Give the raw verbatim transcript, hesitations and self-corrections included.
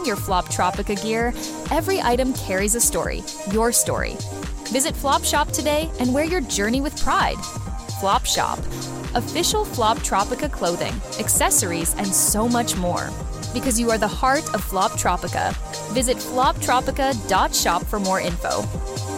your Floptropica gear, every item carries a story, your story. Visit Flop Shop today and wear your journey with pride. Flop Shop, official Floptropica clothing, accessories, and so much more. Because you are the heart of Floptropica. Visit floptropica dot shop for more info.